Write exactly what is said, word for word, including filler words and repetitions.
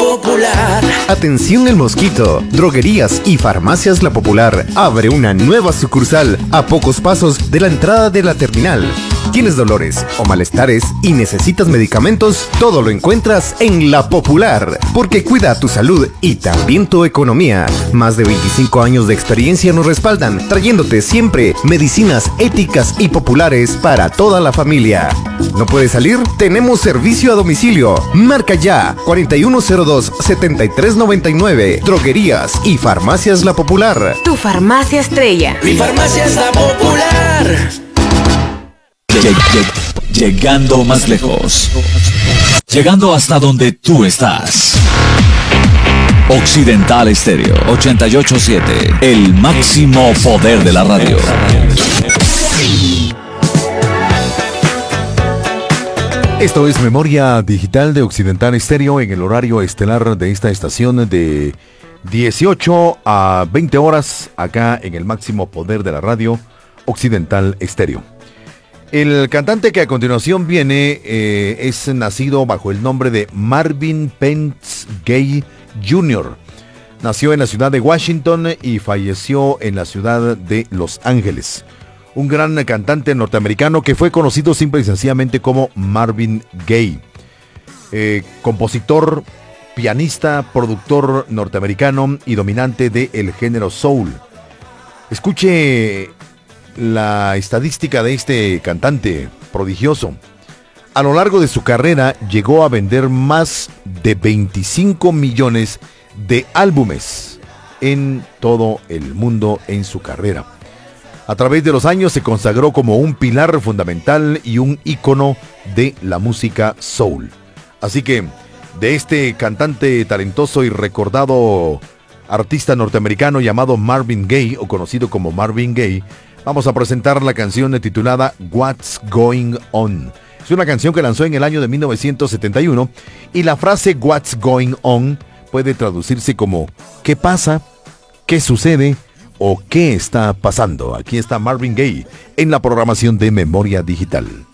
Popular. Atención El Mosquito, Droguerías y Farmacias La Popular abre una nueva sucursal a pocos pasos de la entrada de la terminal. ¿Tienes dolores o malestares y necesitas medicamentos? Todo lo encuentras en La Popular, porque cuida tu salud y también tu economía. Más de veinticinco años de experiencia nos respaldan, trayéndote siempre medicinas éticas y populares para toda la familia. ¿No puedes salir? Tenemos servicio a domicilio. Marca ya cuarenta y uno cero dos, setenta y tres noventa y nueve. Droguerías y Farmacias La Popular. Tu farmacia estrella. Mi farmacia es La Popular. Lleg- lleg- Llegando más lejos. Llegando hasta donde tú estás. Occidental Estéreo ochenta y ocho punto siete. El máximo poder de la radio. Esto es Memoria Digital de Occidental Estéreo en el horario estelar de esta estación de dieciocho a veinte horas acá en el máximo poder de la radio Occidental Estéreo. El cantante que a continuación viene eh, es nacido bajo el nombre de Marvin Pentz Gay junior Nació en la ciudad de Washington y falleció en la ciudad de Los Ángeles. Un gran cantante norteamericano que fue conocido simple y sencillamente como Marvin Gaye. Eh, compositor, pianista, productor norteamericano y dominante del género soul. Escuche la estadística de este cantante prodigioso. A lo largo de su carrera llegó a vender más de veinticinco millones de álbumes en todo el mundo en su carrera. A través de los años se consagró como un pilar fundamental y un ícono de la música soul. Así que de este cantante talentoso y recordado artista norteamericano llamado Marvin Gaye, o conocido como Marvin Gaye, vamos a presentar la canción titulada What's Going On. Es una canción que lanzó en el año de mil novecientos setenta y uno y la frase What's Going On puede traducirse como ¿qué pasa? ¿Qué sucede? ¿O qué está pasando? Aquí está Marvin Gaye en la programación de Memoria Digital.